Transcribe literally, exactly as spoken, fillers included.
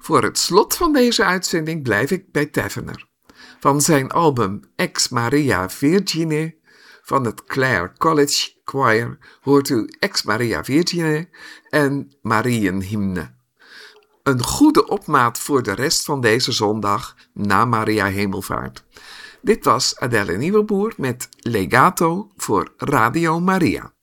Voor het slot van deze uitzending blijf ik bij Tavener. Van zijn album Ex Maria Virgine van het Clare College Choir hoort u Ex Maria Virgine en Mariënhymne. Een goede opmaat voor de rest van deze zondag na Maria Hemelvaart. Dit was Adelle Nieuwenboer met Legato voor Radio Maria.